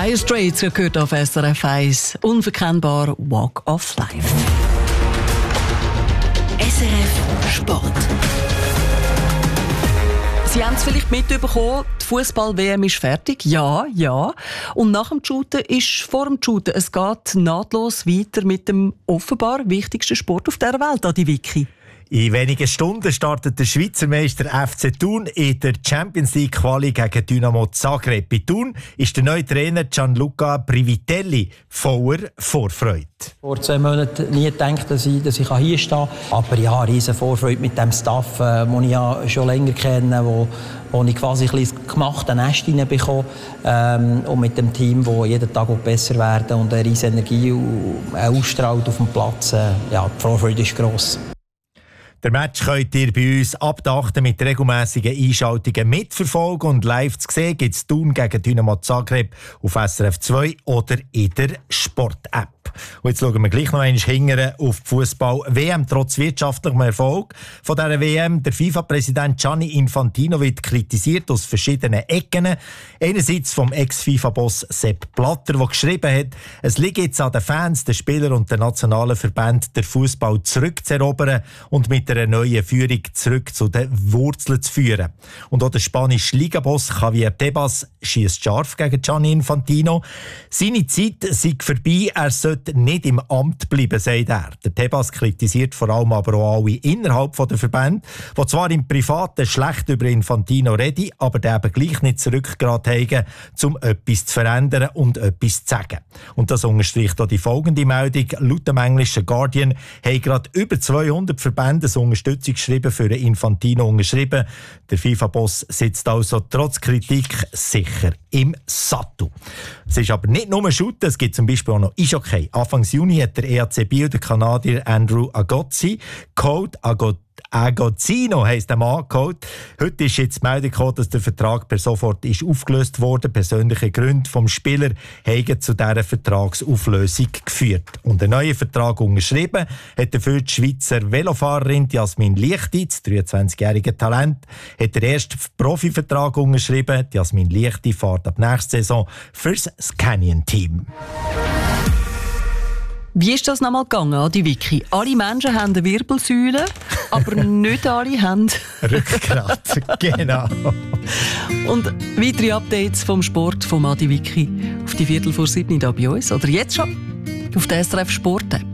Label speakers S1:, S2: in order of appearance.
S1: Dire Straits gehört auf SRF 1. Unverkennbar Walk of Life.
S2: SRF Sport.
S1: Sie haben es vielleicht mitbekommen, die Fußball-WM ist fertig. Ja. Und nach dem Shooten ist vor dem Shooten. Es geht nahtlos weiter mit dem offenbar wichtigsten Sport auf dieser Welt, Adi Vicky.
S3: In wenigen Stunden startet der Schweizer Meister FC Thun in der Champions League Quali gegen Dynamo Zagreb. Bei Thun ist der neue Trainer Gianluca Privitelli voller Vorfreude.
S4: Vor 2 Monaten nie gedacht, dass ich hier stehen kann. Aber ja, riesen Vorfreude mit dem Staff, den ich ja schon länger kenne, wo ich quasi ein gemachtes Nest hineinbekomme. Und mit dem Team, das jeden Tag besser werden und eine riesen Energie ausstrahlt auf dem Platz. Ja, die Vorfreude ist gross.
S3: Der Match könnt ihr bei uns ab der 8. mit regelmässigen Einschaltungen mitverfolgen und live zu sehen gibt es Thun gegen Dynamo Zagreb auf SRF 2 oder in der Sport-App. Und jetzt schauen wir gleich noch einmal hinterher auf die Fußball-WM. Trotz wirtschaftlichem Erfolg von dieser WM, der FIFA-Präsident Gianni Infantino wird kritisiert aus verschiedenen Ecken. Einerseits vom Ex-FIFA-Boss Sepp Blatter, der geschrieben hat, es liegt jetzt an den Fans, den Spielern und den nationalen Verbänden, den Fußball zurückzuerobern und mit einer neuen Führung zurück zu den Wurzeln zu führen. Und auch der spanische Ligaboss Javier Tebas schiesst scharf gegen Gianni Infantino. Seine Zeit sei vorbei, er sollte nicht im Amt bleiben, sagt er. Der Tebas kritisiert vor allem aber auch alle innerhalb der Verbände, die zwar im Privaten schlecht über Infantino reden, aber der eben gleich nicht zurückgerät haben, um etwas zu verändern und etwas zu sagen. Und das unterstreicht auch die folgende Meldung. Laut dem englischen Guardian haben gerade über 200 Verbände eine Unterstützungsschreiben für Infantino unterschrieben. Der FIFA-Boss sitzt also trotz Kritik sicher im Sattel. Es ist aber nicht nur Shooten, es gibt zum Beispiel auch noch Eishockey. Anfang Juni hat der EAC Biel der Kanadier Andrew Agozzi, Code Agozzino heisst der Mann, geholt. Heute ist jetzt die Meldung gekommen, dass der Vertrag per sofort ist aufgelöst wurde. Persönliche Gründe vom Spieler haben zu dieser Vertragsauflösung geführt. Und einen neuen Vertrag unterschrieben hat dafür die Schweizer Velofahrerin Jasmin Liechti, das 23-jährige Talent, hat den ersten Profivertrag unterschrieben. Jasmin Liechti fährt ab nächster Saison fürs Canyon-Team.
S1: Wie ist das nochmal gegangen, Adi Vicky? Alle Menschen haben eine Wirbelsäule, aber nicht alle haben
S3: Rückgrat. Genau.
S1: Und weitere Updates vom Sport von Adi Vicky auf die 6:15 hier bei uns oder jetzt schon auf der SRF Sport App.